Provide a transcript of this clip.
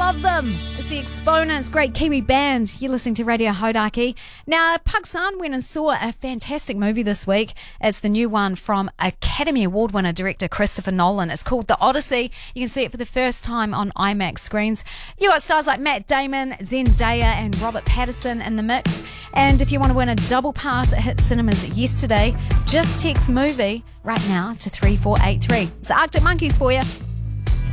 love them. It's the Exponents, great Kiwi band. You're listening to Radio Hodaki. Now, Pakistan went and saw a fantastic movie this week. It's the new one from Academy Award winner director Christopher Nolan. It's called The Odyssey. You can see it for the first time on IMAX screens. You got stars like Matt Damon, Zendaya and Robert Pattinson in the mix. And if you want to win a double pass, it hit cinemas yesterday. Just text MOVIE right now to 3483. It's the Arctic Monkeys for you.